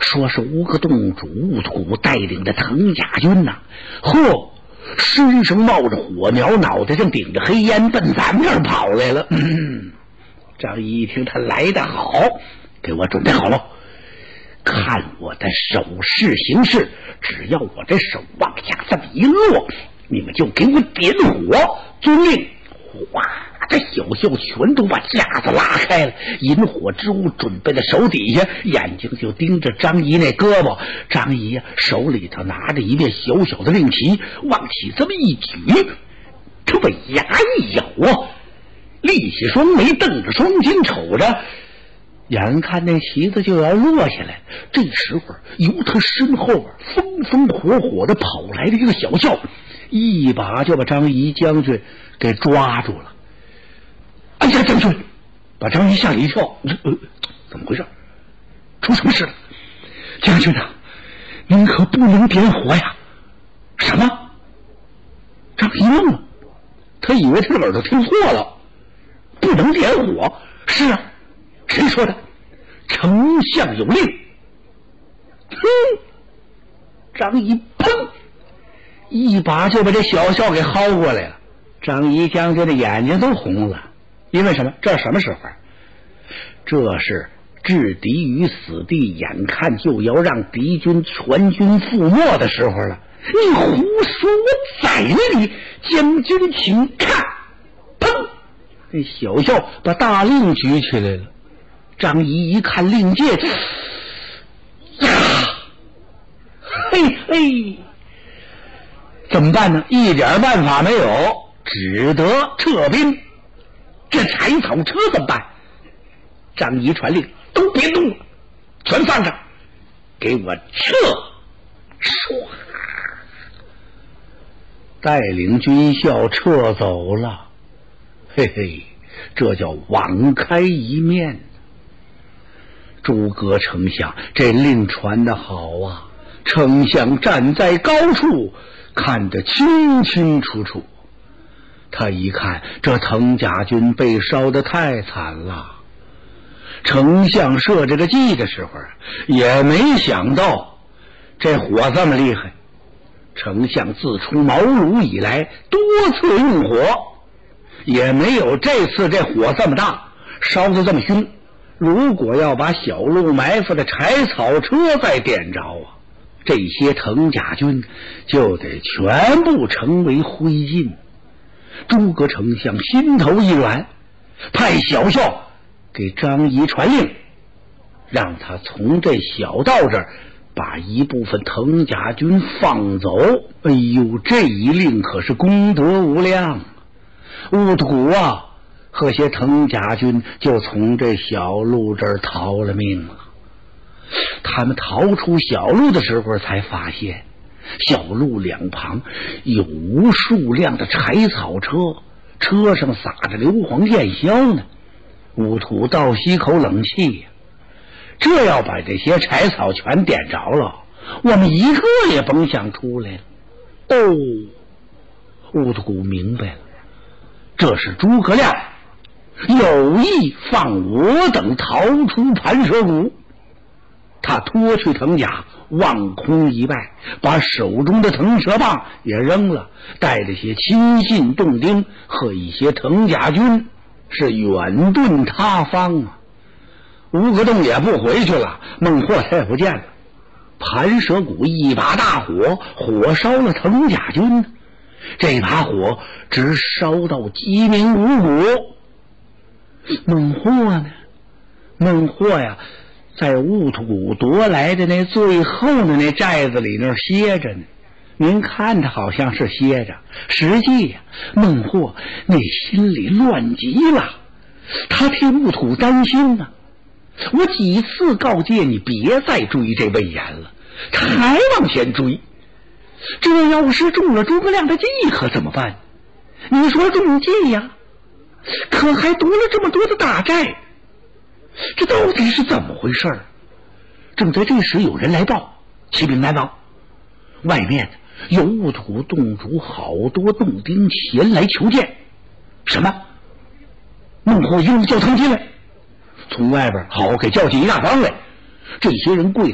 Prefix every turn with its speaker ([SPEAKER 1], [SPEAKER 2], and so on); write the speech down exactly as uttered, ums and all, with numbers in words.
[SPEAKER 1] 说是五个洞主兀土带领的藤甲军呐、啊，嚯，身上冒着火苗，脑袋上顶着黑烟，奔咱们这儿跑来了。嗯，张仪一听他来得好，给我准备好了，看我的手势行事，只要我这手往下这么一落，你们就给我点火。遵令。哗，这小校全都把架子拉开了，引火之物准备在手底下，眼睛就盯着张仪那胳膊。张仪呀、啊，手里头拿着一面小小的令旗，往起这么一举，他把牙一咬啊，立起双眉，瞪着双睛瞅着，眼看那旗子就要落下来。这时候由他身后边风风火火的跑来了一个小校，一把就把张仪将军给抓住了。哎呀，将军！把张仪吓了一跳，呃，怎么回事？出什么事了？将军啊，您可不能点火呀！什么？张仪愣了，他以为他的耳朵听错了，不能点火。是啊，谁说的？丞相有令。哼！张仪砰一把就把这小校给薅过来了。张仪将军的眼睛都红了，因为什么？这是什么时候？这是置敌于死地，眼看就要让敌军全军覆没的时候了。你胡说！我宰了你！将军请看！砰！那小校把大令举起来了。张仪一看令箭，呀，嘿嘿，怎么办呢？一点办法没有，只得撤兵。这柴草车怎么办？张仪传令，都别动了，全放着，给我撤！唰，带领军校撤走了。嘿嘿，这叫网开一面。诸葛丞相，这令传得好啊！丞相站在高处，看得清清楚楚。他一看，这藤甲军被烧得太惨了。丞相设这个计的时候，也没想到这火这么厉害。丞相自出茅庐以来，多次用火，也没有这次这火这么大，烧得这么凶。如果要把小路埋伏的柴草车再点着啊，这些藤甲军就得全部成为灰烬。诸葛丞相心头一软，派小校给张仪传令，让他从这小道这儿把一部分藤甲军放走。哎呦，这一令可是功德无量。兀土啊，和些藤甲军就从这小路这儿逃了命了。他们逃出小路的时候，才发现小路两旁有无数辆的柴草车，车上撒着硫磺焰硝呢。兀土倒吸口冷气呀、啊，这要把这些柴草全点着了，我们一个也甭想出来了。哦，兀土明白了，这是诸葛亮有意放我等逃出盘蛇谷。他脱去藤甲，望空一拜，把手中的藤蛇棒也扔了，带着些亲信洞丁和一些藤甲军，是远遁他方啊。吴格洞也不回去了，孟获他也不见了。盘蛇谷一把大火，火烧了藤甲军，这把火直烧到鸡鸣五谷。孟获呢？孟获呀，在兀土夺来的那最后的那寨子里那儿歇着呢。您看他好像是歇着，实际呀、啊，孟获那心里乱极了，他替兀土担心呢、啊。我几次告诫你别再追这魏延了，他还往前追。这要是中了诸葛亮的计可怎么办？你说中计呀，可还夺了这么多的大寨，这到底是怎么回事？正在这时，有人来报：启禀南王，外面有兀土洞主好多洞丁前来求见。什么？孟获应叫他们进来。从外边好给叫进一大帮来，这些人跪